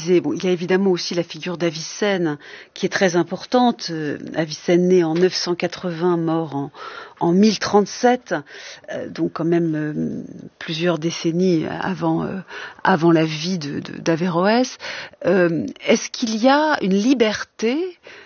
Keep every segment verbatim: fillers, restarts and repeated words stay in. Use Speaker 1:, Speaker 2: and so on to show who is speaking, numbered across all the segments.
Speaker 1: disais, bon, il y a évidemment aussi la figure d'Avicenne qui est très importante. Euh, Avicenne né en neuf cent quatre-vingts, mort en, en mille trente-sept, euh, donc quand même euh, plusieurs décennies avant, euh, avant la vie de, de, d'Averroès. Euh, est-ce qu'il y a une liberté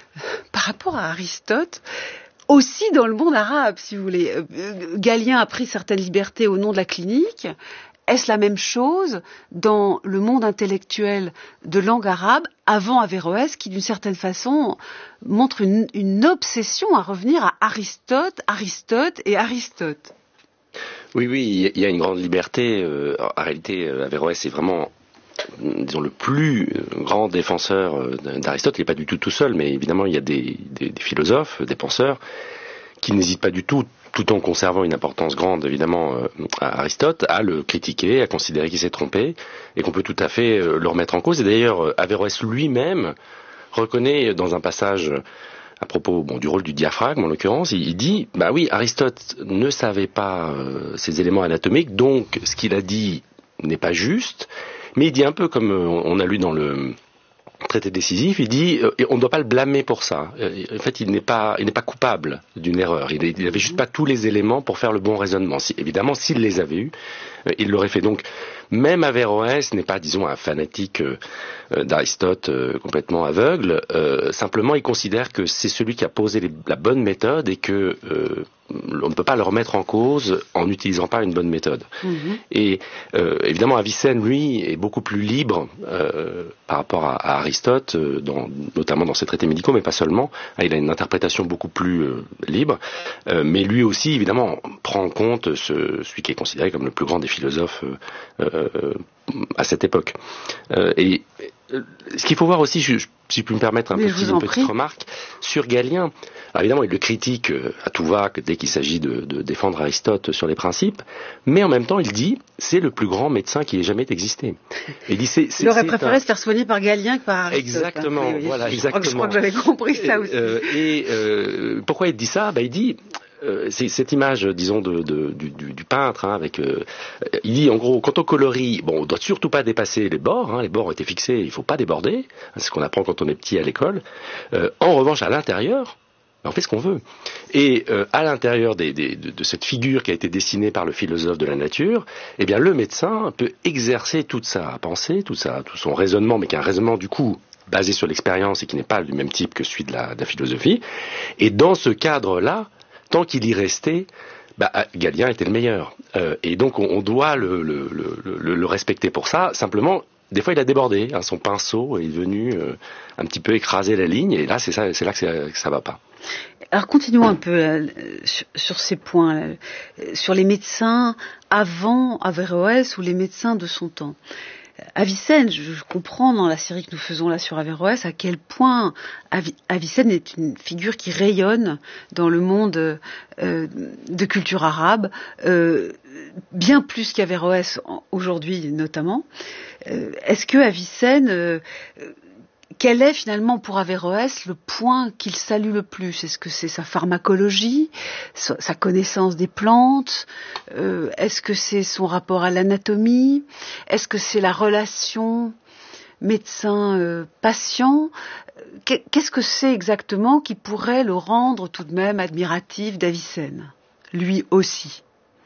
Speaker 1: par rapport à Aristote aussi dans le monde arabe, si vous voulez? Galien a pris certaines libertés au nom de la clinique. Est-ce la même chose dans le monde intellectuel de langue arabe avant Averroès, qui d'une certaine façon montre une, une obsession à revenir à Aristote, Aristote et Aristote?
Speaker 2: Oui, oui, il y a une grande liberté. Euh, en réalité, Averroès est vraiment, disons, le plus grand défenseur d'Aristote. Il n'est pas du tout tout seul, mais évidemment, il y a des, des, des philosophes, des penseurs, qui n'hésitent pas du tout, tout en conservant une importance grande, évidemment, à Aristote, à le critiquer, à considérer qu'il s'est trompé, et qu'on peut tout à fait le remettre en cause. Et d'ailleurs, Averroès lui-même reconnaît dans un passage à propos bon, du rôle du diaphragme, en l'occurrence, il, il dit, bah oui, Aristote ne savait pas euh, ces éléments anatomiques, donc ce qu'il a dit n'est pas juste, mais il dit un peu comme euh, on a lu dans le traité décisif, il dit euh, on ne doit pas le blâmer pour ça. Euh, en fait, il n'est pas, il n'est pas coupable d'une erreur. Il n'avait juste pas tous les éléments pour faire le bon raisonnement. Si, évidemment, s'il les avait eus, euh, il l'aurait fait. Donc, même Averroès n'est pas, disons, un fanatique euh, d'Aristote euh, complètement aveugle. Euh, simplement, il considère que c'est celui qui a posé les, la bonne méthode et que euh, on ne peut pas le remettre en cause en n'utilisant pas une bonne méthode. Mmh. Et euh, évidemment, Avicenne, lui, est beaucoup plus libre euh, par rapport à, à Aristote, euh, dans, notamment dans ses traités médicaux, mais pas seulement. Ah, il a une interprétation beaucoup plus euh, libre, euh, mais lui aussi, évidemment, prend en compte ce, celui qui est considéré comme le plus grand des philosophes euh, euh, à cette époque. Euh, et euh, ce qu'il faut voir aussi, je, si je puis me permettre un petit, une petite prie. remarque, sur Galien. Alors évidemment, il le critique à tout va dès qu'il s'agit de, de défendre Aristote sur les principes, mais en même temps, il dit c'est le plus grand médecin qui ait jamais existé.
Speaker 1: Il dit c'est, c'est, il aurait préféré un... se faire soigner par Galien que par Aristote.
Speaker 2: Exactement,
Speaker 1: hein. oui, oui,
Speaker 2: voilà,
Speaker 1: je
Speaker 2: exactement.
Speaker 1: Crois que, je crois que j'avais compris ça aussi.
Speaker 2: Euh, et euh, pourquoi il dit ça? Ben, il dit euh, c'est cette image, disons, de, de, du, du, du peintre, hein, avec. Euh, il dit en gros, quant au coloris, bon, on doit surtout pas dépasser les bords. Hein, les bords ont été fixés, il faut pas déborder. C'est ce qu'on apprend quand on est petit à l'école. Euh, en revanche, à l'intérieur, on fait ce qu'on veut. Et euh, à l'intérieur des, des, de, de cette figure qui a été dessinée par le philosophe de la nature, eh bien le médecin peut exercer toute sa pensée, tout, sa, tout son raisonnement, mais qui est un raisonnement du coup basé sur l'expérience et qui n'est pas du même type que celui de la, de la philosophie. Et dans ce cadre-là, tant qu'il y restait, bah, Galien était le meilleur. Euh, et donc on, on doit le, le, le, le respecter pour ça. Simplement, des fois, il a débordé. Hein, son pinceau est venu euh, un petit peu écraser la ligne. Et là, c'est, ça, c'est là que, c'est, que ça va pas.
Speaker 1: Alors continuons un peu euh, sur, sur ces points, là, sur les médecins avant Averroès ou les médecins de son temps. Avicenne, je, je comprends dans la série que nous faisons là sur Averroès à quel point Avi, Avicenne est une figure qui rayonne dans le monde euh, de culture arabe, euh, bien plus qu'Averroès aujourd'hui notamment. Euh, est-ce que Avicenne... Euh, Quel est finalement pour Averroès le point qu'il salue le plus? Est-ce que c'est sa pharmacologie, sa connaissance des plantes? euh, Est-ce que c'est son rapport à l'anatomie? Est-ce que c'est la relation médecin-patient? Qu'est-ce que c'est exactement qui pourrait le rendre tout de même admiratif d'Avicenne, lui aussi?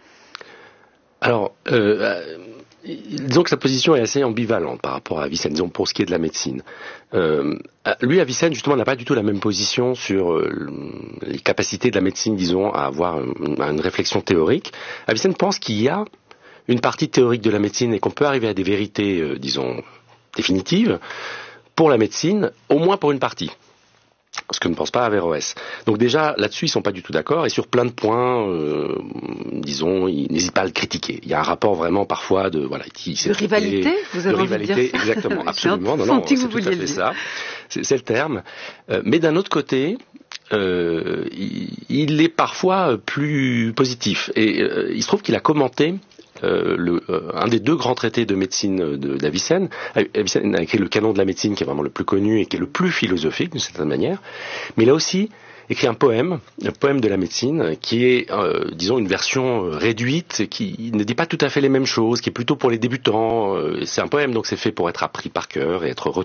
Speaker 2: Alors, euh, disons que sa position est assez ambivalente par rapport à Avicenne, disons pour ce qui est de la médecine. Euh, lui, Avicenne, justement, n'a pas du tout la même position sur euh, les capacités de la médecine, disons, à avoir une, une réflexion théorique. Avicenne pense qu'il y a une partie théorique de la médecine et qu'on peut arriver à des vérités, euh, disons, définitives pour la médecine, au moins pour une partie. Ce que ne pense pas Averroès. Donc déjà, là-dessus, ils sont pas du tout d'accord, et sur plein de points, euh, disons, ils n'hésitent pas à le critiquer. Il y a un rapport vraiment parfois de, voilà,
Speaker 1: de rivalité, vous avez
Speaker 2: de rivalité,
Speaker 1: envie de dire ça.
Speaker 2: Exactement, absolument. Non, non, c'est tout à fait ça. C'est, c'est le terme. Euh, mais d'un autre côté, euh, il, il est parfois plus positif, et euh, il se trouve qu'il a commenté Euh, le, euh, un des deux grands traités de médecine de, d'Avicenne. Avicenne a écrit le canon de la médecine qui est vraiment le plus connu et qui est le plus philosophique d'une certaine manière, mais il a aussi écrit un poème, un poème de la médecine qui est, euh, disons, une version réduite, qui ne dit pas tout à fait les mêmes choses, qui est plutôt pour les débutants. Euh, c'est un poème, donc c'est fait pour être appris par cœur et être